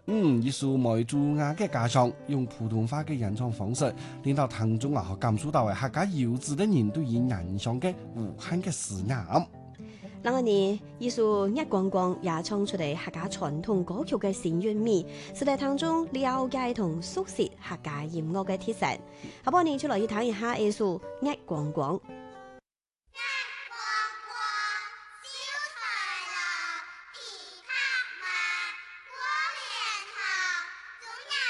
藝術賣主雅嘅家鄉，用普通話嘅演唱方式，令到聽眾啊感受到嘅客家幼稚的人對於人鄉嘅無限嘅思念。 另外呢，藝術葉光光也唱出嚟客家傳統歌曲嘅善韻味，使得聽眾了解同熟悉客家音樂嘅特色。下半年就來要睇一下藝術葉光光。